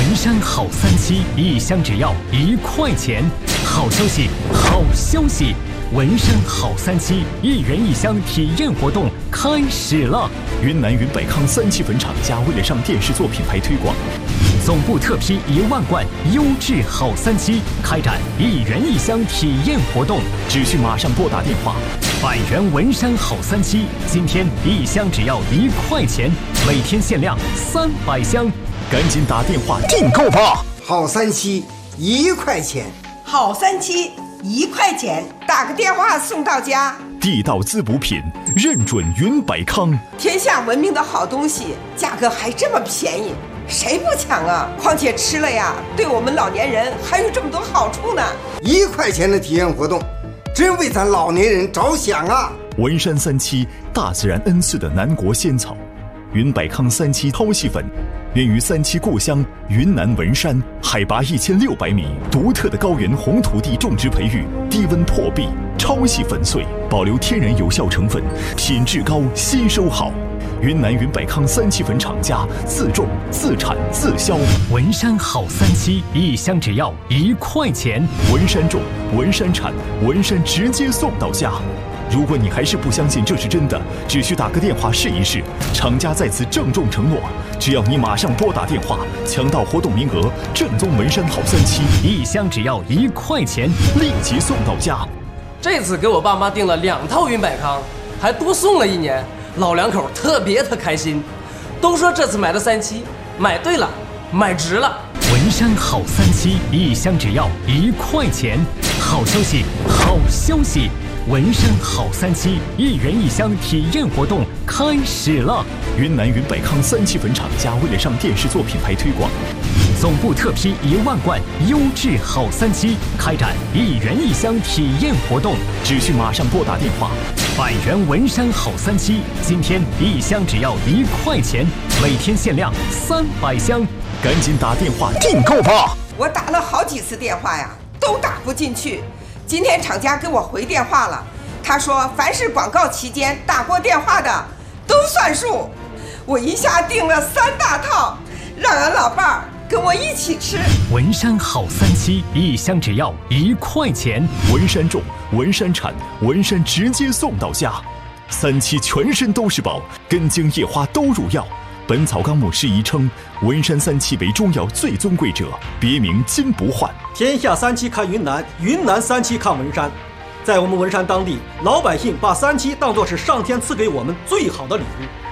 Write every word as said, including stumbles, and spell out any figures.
文山好三七，一箱只要一块钱。好消息，好消息！文山好三七一元一箱体验活动开始了。 云南云百康三七粉厂家为了上电视做品牌推广， 总部特批一万罐优质好三七，开展一元一箱体验活动， 只需马上拨打电话。 百元文山好三七，今天一箱只要一块钱，每天限量三百箱， 赶紧打电话订购吧！ 好三七一块钱， 好三七一块钱，打个电话送到家。 地道滋补品，认准云百康， 天下闻名的好东西，价格还这么便宜，谁不抢啊？况且吃了呀，对我们老年人还有这么多好处呢。 一块钱的体验活动，真为咱老年人着想啊！ 文山三七，大自然恩赐的南国仙草，云百康三七超细粉，源于三七故乡云南文山，海拔一千六百米，独特的高原红土地种植培育，低温破壁，超细粉碎，保留天然有效成分，品质高，吸收好。云南云百康三七粉厂家自种自产自销， 文山好三七一箱只要一块钱， 文山种，文山产，文山直接送到家。如果你还是不相信这是真的，只需打个电话试一试。厂家在此郑重承诺，只要你马上拨打电话，抢到活动名额，正宗文山好三七一箱只要一块钱， 立即送到家。 这次给我爸妈订了两套云百康，还多送了一年，老两口特别的开心，都说这次买的三七买对了，买值了。 文山好三七一箱只要一块钱，好消息，好消息！文山好三七一元一箱体验活动开始了。 云南云百康三七粉厂家为了上电视做品牌推广， 总部特批一万罐优质好三七，开展一元一箱体验活动， 只需马上拨打电话。 百元文山好三七，今天一箱只要一块钱，每天限量三百箱， 赶紧打电话订购吧！ 我打了好几次电话呀，都打不进去。今天厂家给我回电话了，他说凡是广告期间打过电话的都算数。我一下订了三大套，让俺老伴儿跟我一起吃。 文山好三七一箱只要一块钱， 文山种，文山产，文山直接送到家。三七全身都是宝，根茎叶花都入药。本草纲目释疑称，文山三七为中药最尊贵者，别名金不换。 天下三七看云南，云南三七看文山。在我们文山当地，老百姓把三七当作是上天赐给我们最好的礼物。